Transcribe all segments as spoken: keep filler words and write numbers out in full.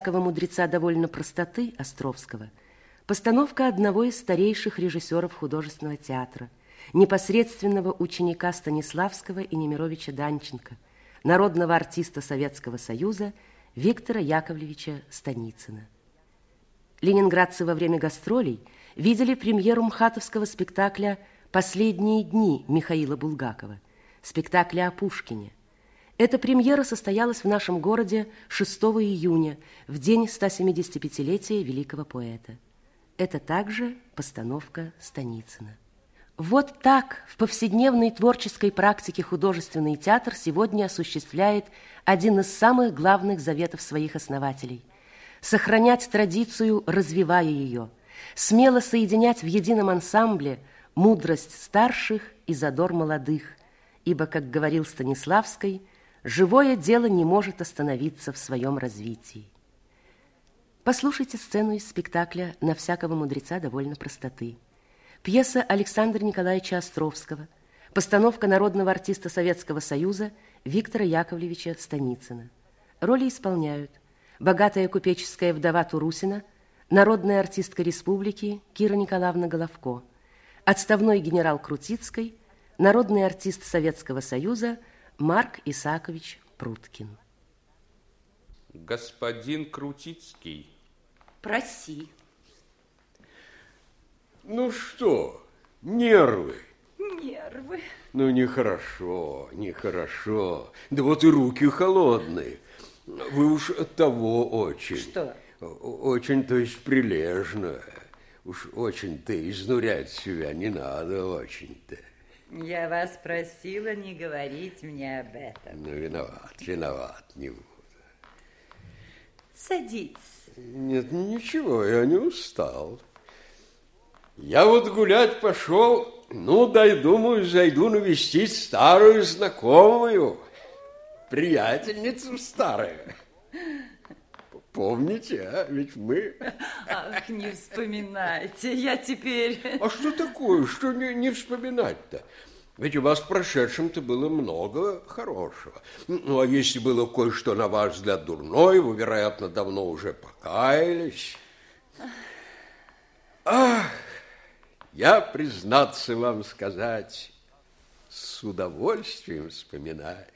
мудреца довольно простоты Островского постановка одного из старейших режиссеров художественного театра, непосредственного ученика Станиславского и Немировича Данченко, народного артиста Советского Союза Виктора Яковлевича Станицына. Ленинградцы во время гастролей видели премьеру мхатовского спектакля «Последние дни» Михаила Булгакова, спектакля о Пушкине. Эта премьера состоялась в нашем городе шестого июня, в день стосемидесятипятилетия великого поэта. Это также постановка Станицына. Вот так в повседневной творческой практике художественный театр сегодня осуществляет один из самых главных заветов своих основателей – сохранять традицию, развивая ее, смело соединять в едином ансамбле мудрость старших и задор молодых, ибо, как говорил Станиславский, живое дело не может остановиться в своем развитии. Послушайте сцену из спектакля «На всякого мудреца довольно простоты». Пьеса Александра Николаевича Островского, постановка народного артиста Советского Союза Виктора Яковлевича Станицына. Роли исполняют богатая купеческая вдова Турусина, народная артистка республики Кира Николаевна Головко, отставной генерал Крутицкой, народный артист Советского Союза Марк Исаакович Пруткин. Господин Крутицкий. Проси. Ну что, нервы? Нервы. Ну, нехорошо, нехорошо. Да вот и руки холодные. Вы уж от того очень. Что? Очень, то есть, прилежно. Уж очень-то изнурять себя не надо, очень-то. Я вас просила не говорить мне об этом. Ну, виноват, виноват, не буду. Садитесь. Нет, ничего, я не устал. Я вот гулять пошел, ну, дай, думаю, зайду навестить старую знакомую, приятельницу старую. Помните, а? Ведь мы... Ах, не вспоминайте, я теперь... А что такое, что не, не вспоминать-то? Ведь у вас в прошедшем-то было много хорошего. Ну, а если было кое-что, на ваш взгляд, дурное, вы, вероятно, давно уже покаялись. Ах, я, признаться вам сказать, с удовольствием вспоминаю.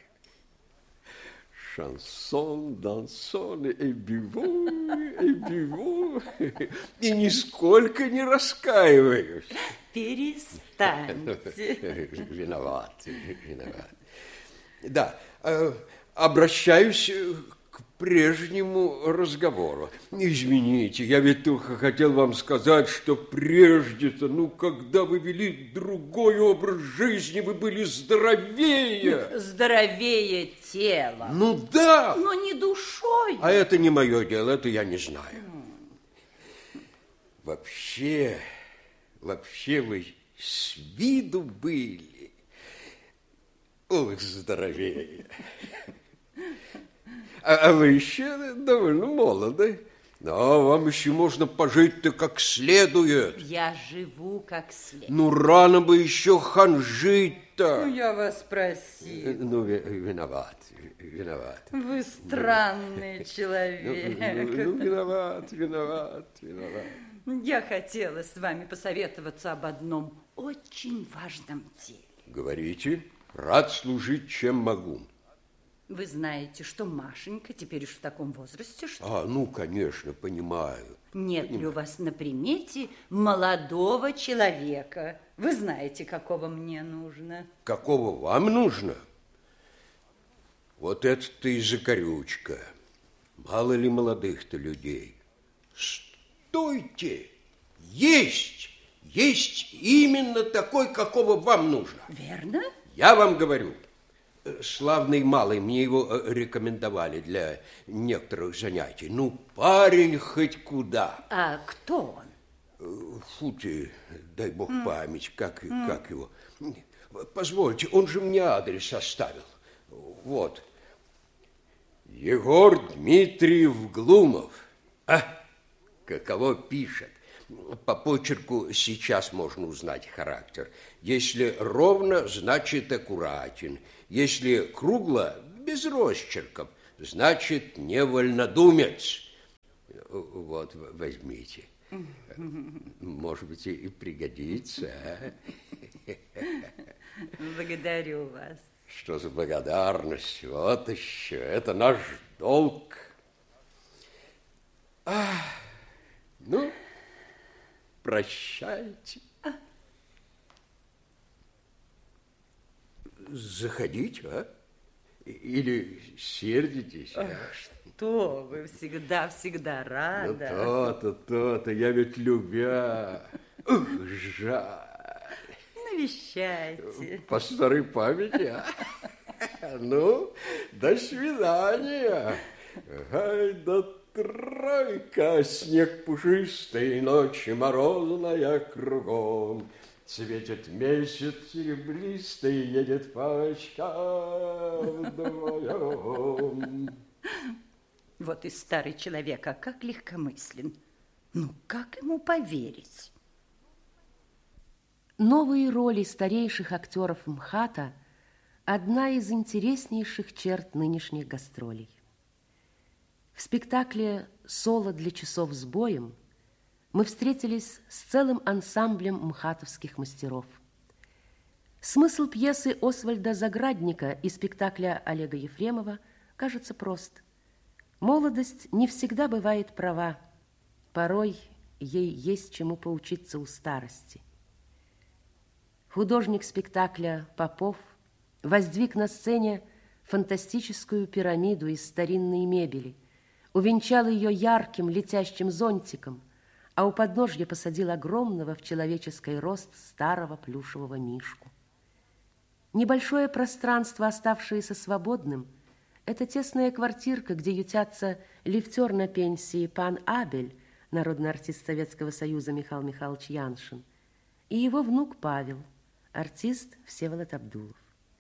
Шансон, дансон, и биву, и биву. И нисколько не раскаиваюсь. Перестаньте. Виноват, виноват. Да, обращаюсь к прежнему разговору. Извините, я ведь только хотел вам сказать, что прежде-то, ну, когда вы вели другой образ жизни, вы были здоровее. Здоровее тела. Ну, да. Но не душой. А это не мое дело, это я не знаю. Вообще, вообще вы с виду были. Ох, здоровее. А, а вы еще довольно молоды. Но вам еще можно пожить-то как следует. Я живу как следует. Ну, рано бы еще ханжить-то. Ну, я вас просила. Ну, виноват, виноват. Вы странный человек. Ну, ну, ну, виноват, виноват, виноват. Я хотела с вами посоветоваться об одном очень важном деле. Говорите, рад служить, чем могу. Вы знаете, что Машенька теперь уж в таком возрасте, что... А, ну, конечно, понимаю. Нет понимаю. ли у вас на примете молодого человека? Вы знаете, какого мне нужно. Какого вам нужно? Вот это-то и закорючка. Мало ли молодых-то людей. Стойте! Есть! Есть именно такой, какого вам нужно. Верно? Я вам говорю. Славный малый, мне его рекомендовали для некоторых занятий. Ну, парень хоть куда. А кто он? Фу ты, дай бог память, как, как его. Позвольте, он же мне адрес оставил. Вот. Егор Дмитриев Глумов. А, каково пишет. По почерку сейчас можно узнать характер. Если ровно, значит аккуратен. Если кругло, без росчерков, значит не вольнодумец. Вот, возьмите. Может быть, и пригодится. А? Благодарю вас. Что за благодарность? Вот еще. Это наш долг. А, ну, прощайте. Заходите, а? Или сердитесь, а? Что вы, всегда-всегда рада. Ну, то-то, то-то, я ведь любя. Ух, жаль. Навещайте. По старой памяти, а? Ну, до свидания. Ай, да тройка, снег пушистый, ночи морозная кругом. Светит месяц серебристый, едет пачка вдвоем. Вот и старый человек, а как легкомыслен. Ну, как ему поверить? Новые роли старейших актеров МХАТа – одна из интереснейших черт нынешних гастролей. В спектакле «Соло для часов с боем» мы встретились с целым ансамблем мхатовских мастеров. Смысл пьесы Освальда Заградника и спектакля Олега Ефремова кажется прост. Молодость не всегда бывает права, порой ей есть чему поучиться у старости. Художник спектакля Попов воздвиг на сцене фантастическую пирамиду из старинной мебели, увенчал ее ярким летящим зонтиком, а у подножья посадил огромного в человеческий рост старого плюшевого мишку. Небольшое пространство, оставшееся свободным, это тесная квартирка, где ютятся лифтер на пенсии пан Абель, народный артист Советского Союза Михаил Михайлович Яншин, и его внук Павел, артист Всеволод Абдулов.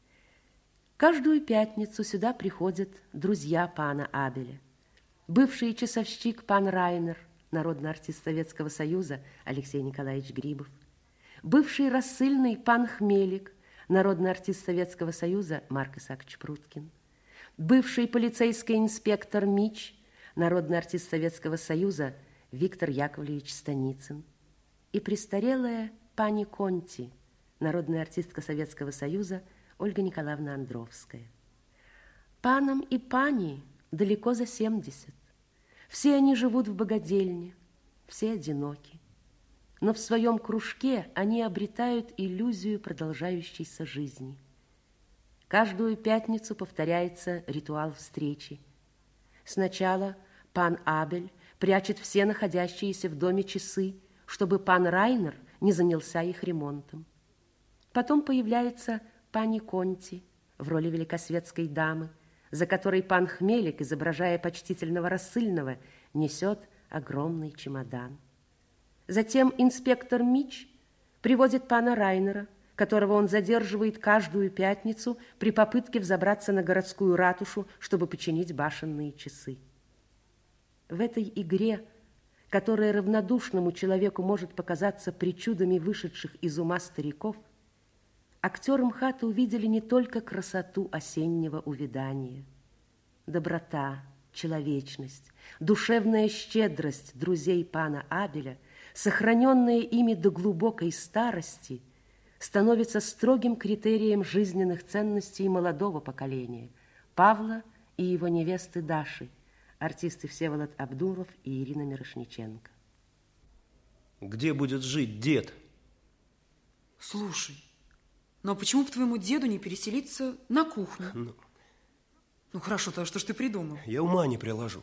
Каждую пятницу сюда приходят друзья пана Абеля. Бывший часовщик пан Райнер, народный артист Советского Союза Алексей Николаевич Грибов. Бывший рассыльный пан Хмелик, народный артист Советского Союза Марк Исаакович Пруткин. Бывший полицейский инспектор Мич, народный артист Советского Союза Виктор Яковлевич Станицын. И престарелая пани Конти, народная артистка Советского Союза Ольга Николаевна Андровская. Панам и пани далеко за семьдесят. Все они живут в богадельне, все одиноки. Но в своем кружке они обретают иллюзию продолжающейся жизни. Каждую пятницу повторяется ритуал встречи. Сначала пан Абель прячет все находящиеся в доме часы, чтобы пан Райнер не занялся их ремонтом. Потом появляется пани Конти в роли великосветской дамы, за которой пан Хмелик, изображая почтительного рассыльного, несет огромный чемодан. Затем инспектор Мич приводит пана Райнера, которого он задерживает каждую пятницу при попытке взобраться на городскую ратушу, чтобы починить башенные часы. В этой игре, которая равнодушному человеку может показаться причудами вышедших из ума стариков, актеры МХАТа увидели не только красоту осеннего увядания. Доброта, человечность, душевная щедрость друзей пана Абеля, сохраненная ими до глубокой старости, становится строгим критерием жизненных ценностей молодого поколения Павла и его невесты Даши, артисты Всеволод Абдулов и Ирина Мирошниченко. Где будет жить дед? Слушай, ну а почему бы твоему деду не переселиться на кухню? Ну, ну хорошо, то что ж ты придумал? я ума не приложу.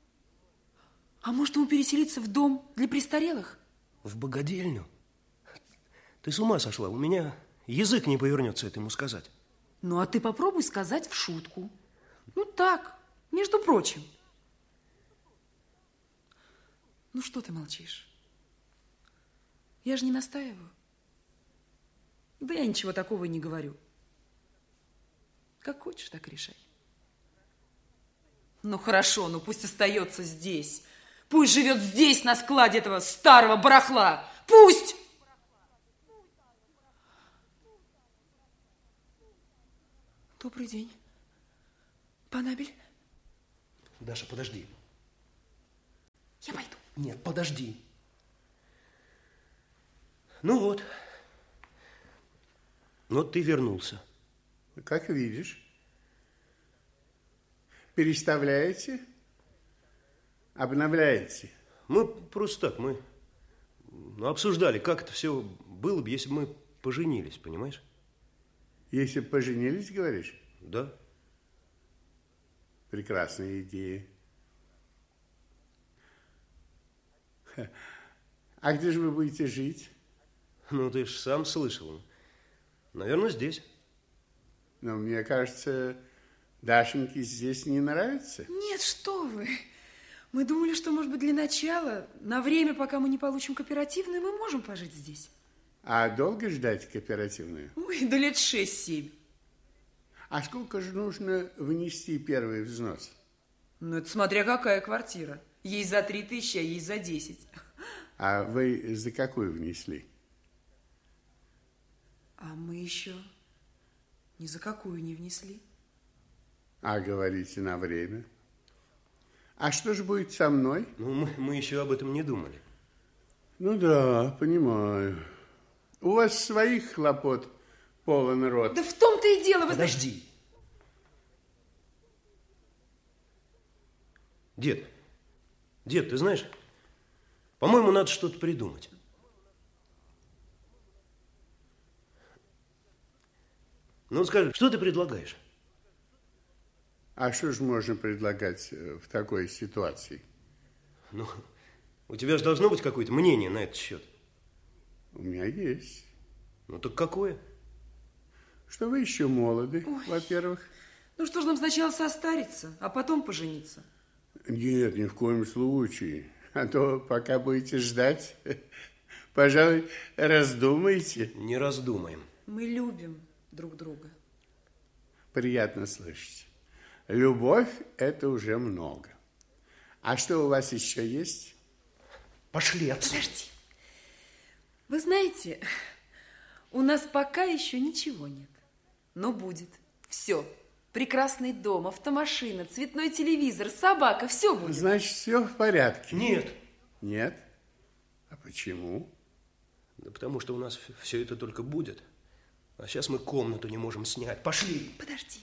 А может ему переселиться в дом для престарелых? В богадельню? Ты с ума сошла? У меня язык не повернется это ему сказать. Ну а ты попробуй сказать в шутку. Ну так, между прочим. Ну что ты молчишь? Я же не настаиваю. Да я ничего такого и не говорю. Как хочешь, так решай. Ну хорошо, ну пусть остается здесь. Пусть живет здесь, на складе этого старого барахла. Пусть! Добрый день, пан Абель. Даша, подожди. Я пойду. Нет, подожди. Ну вот. Вот ты вернулся. Как видишь. Переставляете, обновляете. Мы просто так, мы ну, обсуждали, как это все было бы, если бы мы поженились, понимаешь? Если бы поженились, говоришь? Да. Прекрасная идея. А где же вы будете жить? Ну, ты же сам слышал. Наверное, здесь. Но мне кажется, Дашеньке здесь не нравится. Нет, что вы. Мы думали, что, может быть, для начала, на время, пока мы не получим кооперативную, мы можем пожить здесь. А долго ждать кооперативную? Ой, да лет шесть-семь. А сколько же нужно внести первый взнос? Ну, это смотря какая квартира. Есть за три тысячи, а есть за десять. А вы за какую внесли? А мы еще ни за какую не внесли. А говорите, на время. А что же будет со мной? Ну, мы, мы еще об этом не думали. Ну да, понимаю. У вас своих хлопот полон рот. Да в том-то и дело. Вы знаете... Подожди. Дед, дед, ты знаешь, по-моему, надо что-то придумать. Ну, скажи, что ты предлагаешь? А что же можно предлагать в такой ситуации? Ну, у тебя же должно быть какое-то мнение на этот счет. У меня есть. Ну, так какое? Что вы еще молоды, во-первых. Ну, что ж, нам сначала состариться, а потом пожениться. Нет, ни в коем случае. А то, пока будете ждать, пожалуй, раздумайте. Не раздумаем. Мы любим друг друга. Приятно слышать. Любовь – это уже много. А что у вас еще есть? Пошли отсюда. Подожди. Вы знаете, у нас пока еще ничего нет. Но будет. Все. Прекрасный дом, автомашина, цветной телевизор, собака. Все будет. Значит, все в порядке? Нет. Нет? А почему? Да потому что у нас все это только будет. А сейчас мы комнату не можем снять. Пошли. Подожди.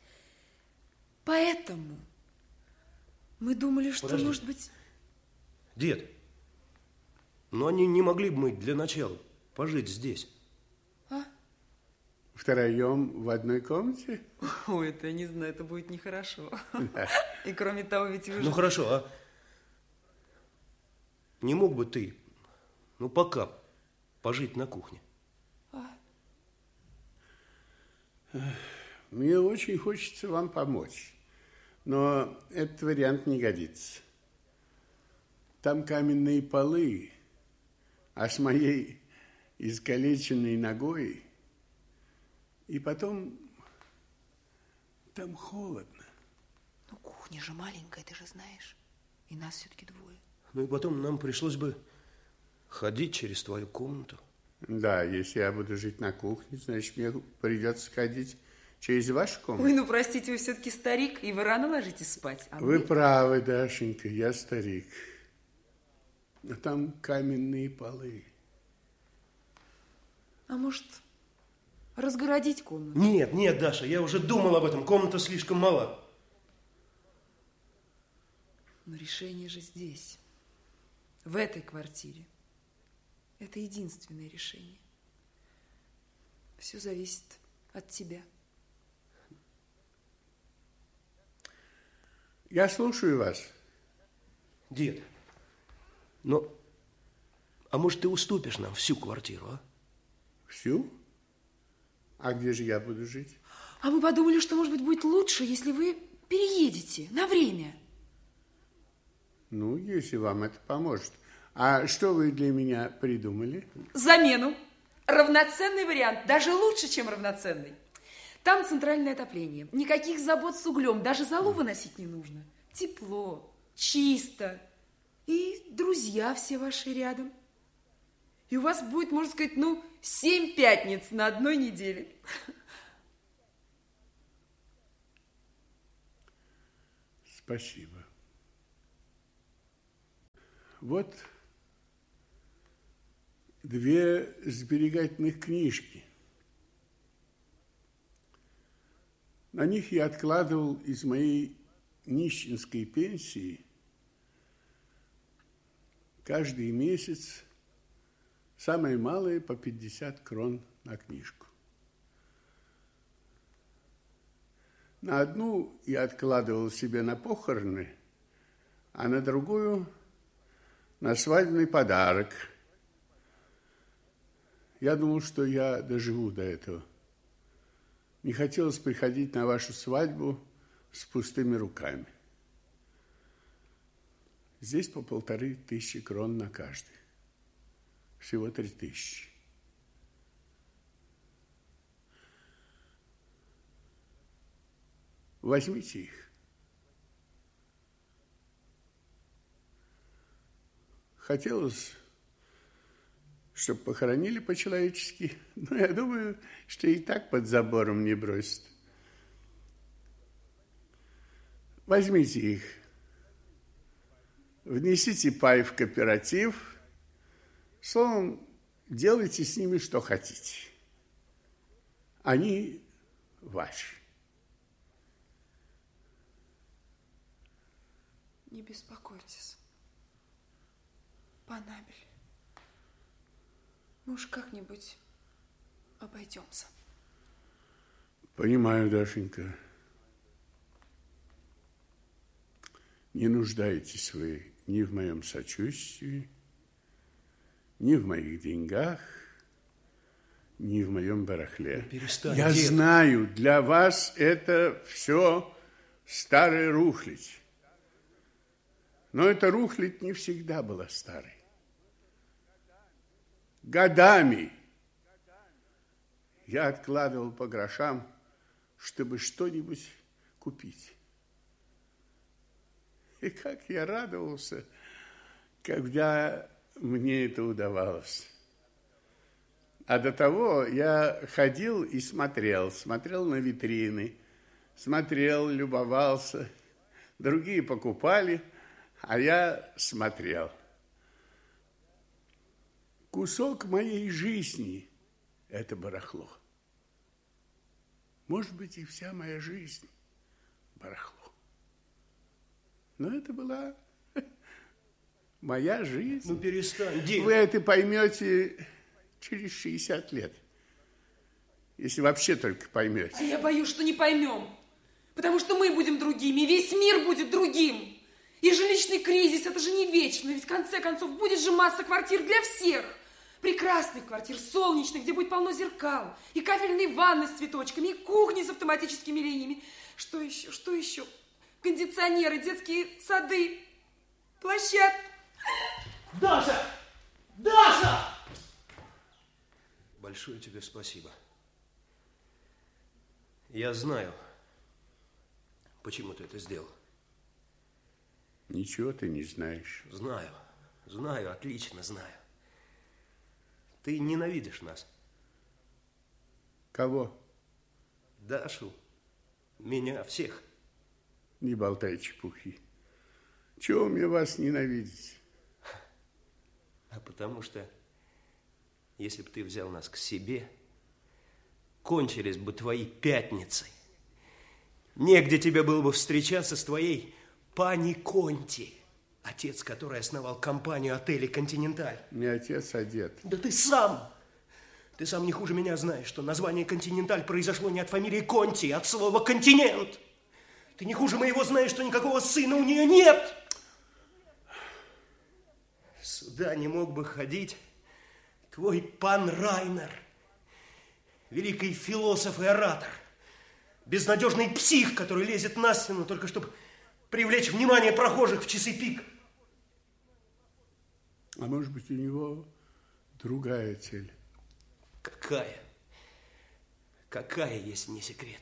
Поэтому мы думали, что, Подожди. может быть... Дед, но они не могли бы мы для начала пожить здесь. А? Втроем в одной комнате? Ой, это я не знаю, это будет нехорошо. И кроме того, ведь вы же... Ну, хорошо, а не мог бы ты, ну, пока пожить на кухне? Мне очень хочется вам помочь, но этот вариант не годится. Там каменные полы, а с моей искалеченной ногой, и потом там холодно. Ну, кухня же маленькая, ты же знаешь. И нас все-таки двое. Ну, и потом нам пришлось бы ходить через твою комнату. Да, если я буду жить на кухне, значит, мне придется ходить через вашу комнату. Ой, ну, простите, вы все-таки старик, и вы рано ложитесь спать. А Вы мы... правы, Дашенька, я старик. Но там каменные полы. А может, разгородить комнату? Нет, нет, Даша, я уже думал об этом. Комната слишком мала. Но решение же здесь, в этой квартире. Это единственное решение. Все зависит от тебя. Я слушаю вас. Дед, ну, а может, ты уступишь нам всю квартиру, а? Всю? А где же я буду жить? А мы подумали, что, может быть, будет лучше, если вы переедете на время. Ну, если вам это поможет. А что вы для меня придумали? Замену. Равноценный вариант, даже лучше, чем равноценный. Там центральное отопление, никаких забот с углем, даже золу выносить не нужно. Тепло, чисто. И друзья все ваши рядом. И у вас будет, можно сказать, ну, семь пятниц на одной неделе. Спасибо. Вот две сберегательных книжки. На них я откладывал из моей нищенской пенсии каждый месяц самое малое по пятьдесят крон на книжку. На одну я откладывал себе на похороны, а на другую на свадебный подарок. Я думал, что я доживу до этого. Не хотелось приходить на вашу свадьбу с пустыми руками. Здесь по полторы тысячи крон на каждый. Всего три тысячи. Возьмите их. Хотелось, чтобы похоронили по-человечески, но я думаю, что и так под забором не бросят. Возьмите их, внесите пай в кооператив, словом, делайте с ними, что хотите. Они ваши. Не беспокойтесь, пан Абель. Мы уж как-нибудь обойдемся. Понимаю, Дашенька. Не нуждаетесь вы ни в моем сочувствии, ни в моих деньгах, ни в моем барахле. Перестань, Я дед. знаю, для вас это все старая рухлядь. Но эта рухлядь не всегда была старой. Годами я откладывал по грошам, чтобы что-нибудь купить. И как я радовался, когда мне это удавалось. А до того я ходил и смотрел, смотрел на витрины, смотрел, любовался. Другие покупали, а я смотрел. Кусок моей жизни – это барахло. Может быть, и вся моя жизнь – барахло. Но это была моя жизнь. Ну, перестань, дед. Вы это поймете через шестьдесят лет. Если вообще только поймете. А я боюсь, что не поймем. Потому что мы будем другими, весь мир будет другим. И жилищный кризис, это же не вечно. Ведь в конце концов будет же масса квартир для всех. Прекрасных квартир, солнечных, где будет полно зеркал. И кафельные ванны с цветочками, и кухни с автоматическими линиями. Что еще, что еще? Кондиционеры, детские сады, площадки. Даша! Даша! Большое тебе спасибо. Я знаю, почему ты это сделал. Ничего ты не знаешь. Знаю, знаю, отлично знаю. Ты ненавидишь нас. Кого? Дашу, меня, всех. Не болтай чепухи. Чего мне вас ненавидеть? А потому что, если бы ты взял нас к себе, кончились бы твои пятницы. Негде тебе было бы встречаться с твоей пани Конти, отец, который основал компанию отелей «Континенталь». Не отец, а дед. Да ты сам! Ты сам не хуже меня знаешь, что название «Континенталь» произошло не от фамилии Конти, а от слова «континент». Ты не хуже моего знаешь, что никакого сына у нее нет. Сюда не мог бы ходить твой пан Райнер, великий философ и оратор, безнадежный псих, который лезет на стену, только чтобы привлечь внимание прохожих в часы пик. А может быть, у него другая цель? Какая? Какая, если не секрет?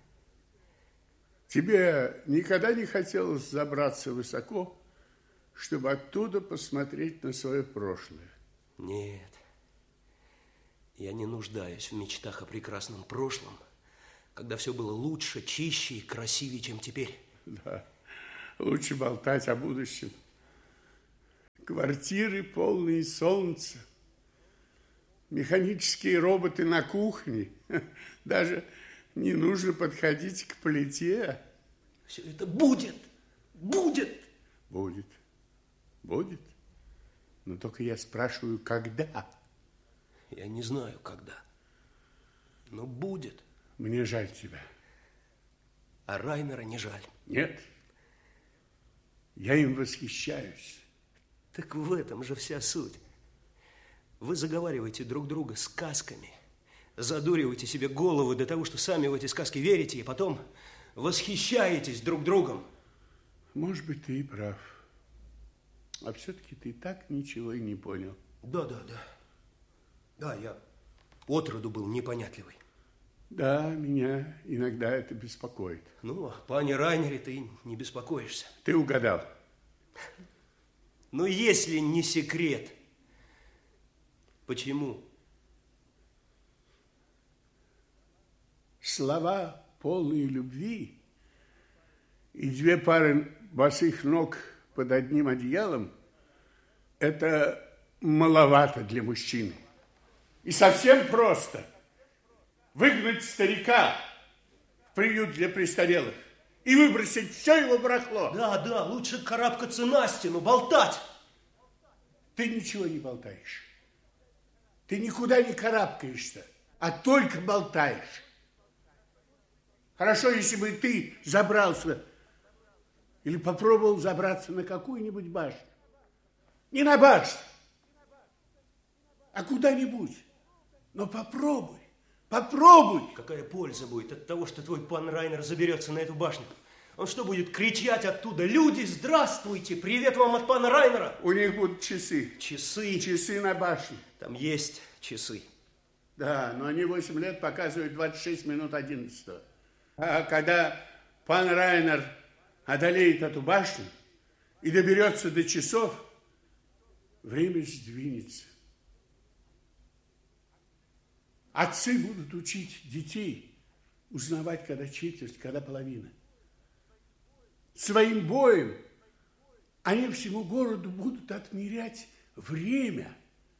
Тебе никогда не хотелось забраться высоко, чтобы оттуда посмотреть на свое прошлое? Нет. Я не нуждаюсь в мечтах о прекрасном прошлом, когда все было лучше, чище и красивее, чем теперь. Да, лучше болтать о будущем, Квартиры полные солнца. Механические роботы на кухне. Даже не нужно подходить к плите. Все это будет, будет. Будет, будет. Но только я спрашиваю, когда? Я не знаю, когда. Но будет. Мне жаль тебя. А Райнера не жаль. Нет. Я им восхищаюсь. Так в этом же вся суть. Вы заговариваете друг друга сказками, задуриваете себе голову до того, что сами в эти сказки верите, и потом восхищаетесь друг другом. Может быть, ты и прав. А все-таки ты так ничего и не понял. Да, да, да. Да, я отроду был непонятливый. Да, меня иногда это беспокоит. Ну, о пане Райнере ты не беспокоишься. Ты угадал. Но если не секрет, почему? Слова полные любви и две пары босых ног под одним одеялом – это маловато для мужчины. И совсем просто выгнать старика в приют для престарелых и выбросить все его барахло. Да, да, лучше карабкаться на стену, болтать. Ты ничего не болтаешь. Ты никуда не карабкаешься, а только болтаешь. Хорошо, если бы ты забрался или попробовал забраться на какую-нибудь башню. Не на башню, а куда-нибудь. Но попробуй, попробуй. Какая польза будет от того, что твой пан Райнер заберется на эту башню? Он что, будет кричать оттуда: люди, здравствуйте, привет вам от пана Райнера? У них будут часы. Часы? Часы на башне. Там есть часы. Да, но они восемь лет показывают двадцать шесть минут одиннадцатого. А когда пан Райнер одолеет эту башню и доберется до часов, время сдвинется. Отцы будут учить детей узнавать, когда четверть, когда половина. Своим боем они всему городу будут отмерять время.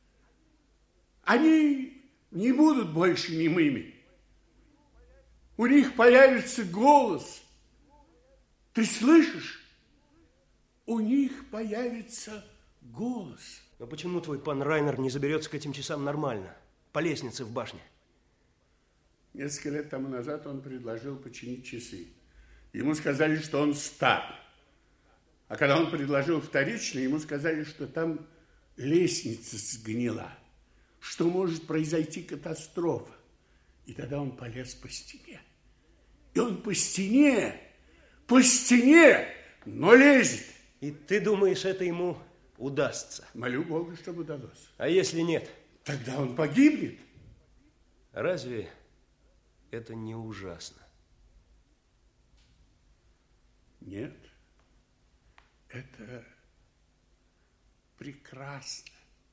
Они не будут больше немыми. У них появится голос. Ты слышишь? У них появится голос. Но почему твой пан Райнер не заберется к этим часам нормально? По лестнице в башне. Несколько лет тому назад он предложил починить часы. Ему сказали, что он стар. А когда он предложил вторично, ему сказали, что там лестница сгнила, что может произойти катастрофа. И тогда он полез по стене. И он по стене, по стене, но лезет. И ты думаешь, это ему удастся? Молю Бога, чтобы удалось. А если нет? Тогда он погибнет. Разве это не ужасно? Нет, это прекрасно.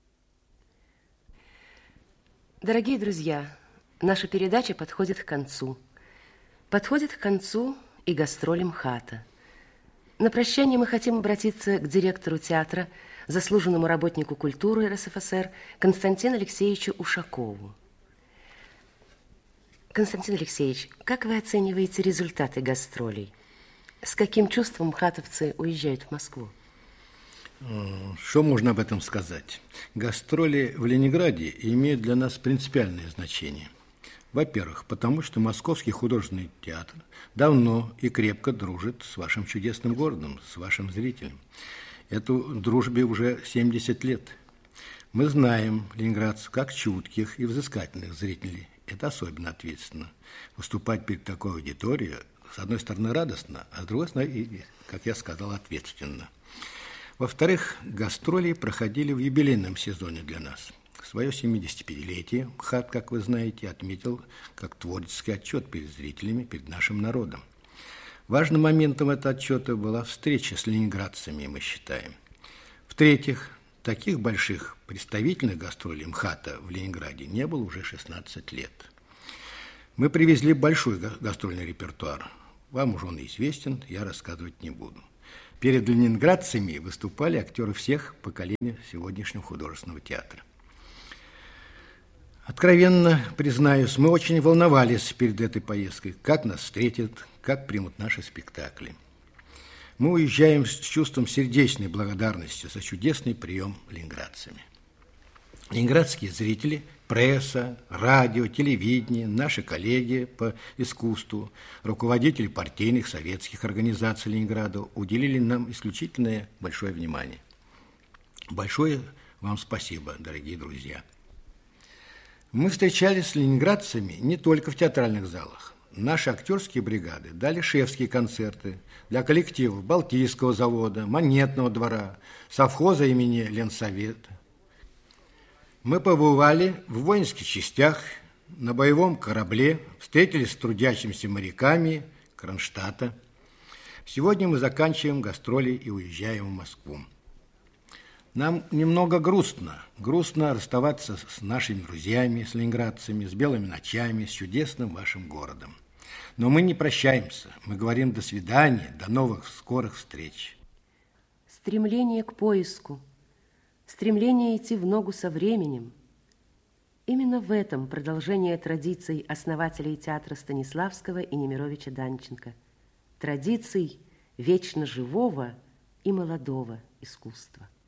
Дорогие друзья, наша передача подходит к концу. Подходит к концу и гастроли МХАТа. На прощание мы хотим обратиться к директору театра, заслуженному работнику культуры РСФСР Константину Алексеевичу Ушакову. Константин Алексеевич, как вы оцениваете результаты гастролей? С каким чувством мхатовцы уезжают в Москву? Что можно об этом сказать? Гастроли в Ленинграде имеют для нас принципиальное значение. Во-первых, потому что Московский художественный театр давно и крепко дружит с вашим чудесным городом, с вашим зрителем. Эту дружбе уже семьдесят лет. Мы знаем ленинградцев как чутких и взыскательных зрителей. Это особенно ответственно. Выступать перед такой аудиторией, с одной стороны, радостно, а с другой стороны, как я сказал, ответственно. Во-вторых, гастроли проходили в юбилейном сезоне для нас. Свое семидесятипятилетие МХАТ, как вы знаете, отметил как творческий отчет перед зрителями, перед нашим народом. Важным моментом этого отчета была встреча с ленинградцами, мы считаем. В-третьих, таких больших представительных гастролей МХАТа в Ленинграде не было уже шестнадцать лет. Мы привезли большой гастрольный репертуар. Вам уже он известен, я рассказывать не буду. Перед ленинградцами выступали актеры всех поколений сегодняшнего художественного театра. Откровенно признаюсь, мы очень волновались перед этой поездкой, как нас встретят, как примут наши спектакли. Мы уезжаем с чувством сердечной благодарности за чудесный прием ленинградцами. Ленинградские зрители, пресса, радио, телевидение, наши коллеги по искусству, руководители партийных советских организаций Ленинграда уделили нам исключительное большое внимание. Большое вам спасибо, дорогие друзья. Мы встречались с ленинградцами не только в театральных залах. Наши актерские бригады дали шефские концерты для коллективов Балтийского завода, Монетного двора, совхоза имени Ленсовета. Мы побывали в воинских частях, на боевом корабле, встретились с трудящимися моряками Кронштадта. Сегодня мы заканчиваем гастроли и уезжаем в Москву. Нам немного грустно. Грустно расставаться с нашими друзьями, с ленинградцами, с белыми ночами, с чудесным вашим городом. Но мы не прощаемся. Мы говорим до свидания, до новых скорых встреч. Стремление к поиску, стремление идти в ногу со временем. Именно в этом продолжение традиций основателей театра Станиславского и Немировича Данченко. Традиций вечно живого и молодого искусства.